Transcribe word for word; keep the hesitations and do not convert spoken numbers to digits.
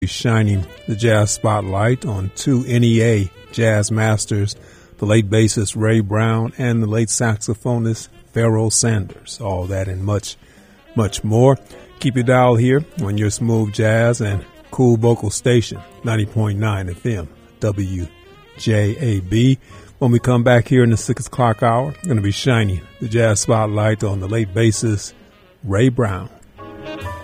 Shining the jazz spotlight on two N E A jazz masters, the late bassist Ray Brown and the late saxophonist Pharoah Sanders. All that and much, much more. Keep your dial here on your smooth jazz and cool vocal station, ninety point nine F M, W J A B. When we come back here in the six o'clock hour, going to be shining the jazz spotlight on the late bassist Ray Brown.